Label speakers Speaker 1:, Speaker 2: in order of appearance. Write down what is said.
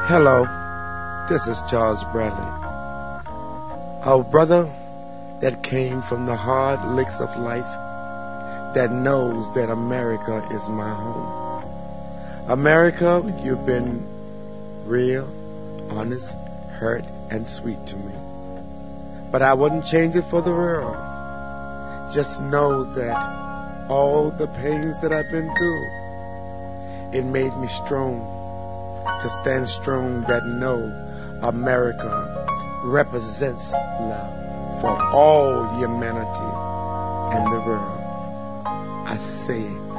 Speaker 1: Hello, this is Charles Bradley, a brother that came from the hard licks of life, that knows that America is my home. America, you've been real, honest, hurt, and sweet to me. But I wouldn't change it for the world. Just know that all the pains that I've been through, it made me strong to stand strong, that no, America represents love for all humanity and the world. I say